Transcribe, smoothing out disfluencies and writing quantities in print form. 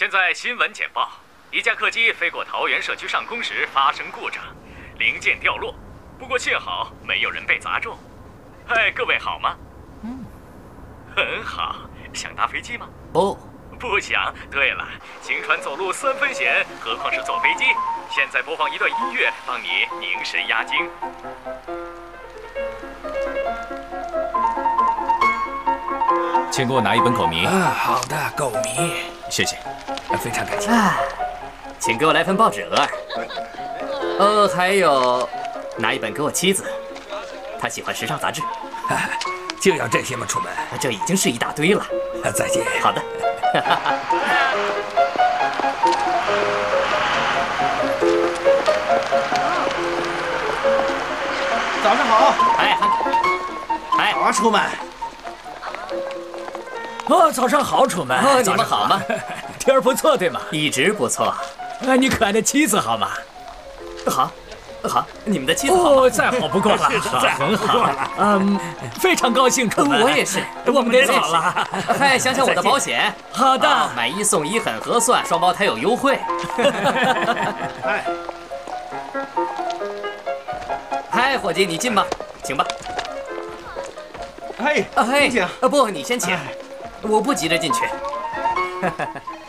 现在新闻简报：一架客机飞过桃园社区上空时发生故障，零件掉落，不过幸好没有人被砸中。嗨，各位好吗？很好。想搭飞机吗？不想。对了，行船走路3分险，何况是坐飞机。现在播放一段音乐，帮你凝神压惊。 请给我拿一本狗迷。 好的，狗迷， 谢谢。 非常感谢。 请给我来份报纸额。还有，拿一本给我妻子，她喜欢时尚杂志。 就要这些吗，楚门？ 这已经是一大堆了。 再见。 好的。 早上好。 嗨， 好啊，楚门。 早上好，楚门。 你们好吗？ 天儿不错，对吗？ 一直不错。 你可爱的妻子好吗？ 好，你们的妻子好吗？ 再好不过了，很好。非常高兴，楚门。 我也是。 我们得走了。 嗨，想想我的保险。 好的， 买1送1很合算，双胞胎有优惠。嗨，伙计，你进吧，请吧。 请。 不，你先请。我不急着进去。